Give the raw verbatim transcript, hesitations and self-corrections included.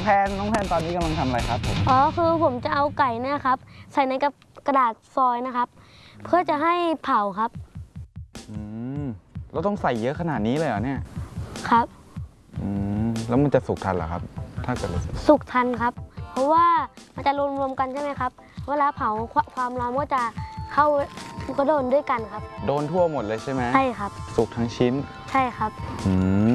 แพนน้องแพนตอนนี้กำลังทำอะไรครับผมอ๋อคือผมจะเอาไก่เนี่ยครับใส่ในกระดาษฟอยล์นะครับเพื่อจะให้เผาครับอืมเราต้องใส่เยอะขนาดนี้เลยเหรอเนี่ยครับอืมแล้วมันจะสุกทันเหรอครับถ้าเกิดสุกทันครับเพราะว่ามันจะรวมๆกันใช่ไหมครับเวลาเผาความร้อนก็จะเข้ามันก็โดนด้วยกันครับโดนทั่วหมดเลยใช่ไหมใช่ครับสุกทั้งชิ้นใช่ครับอืม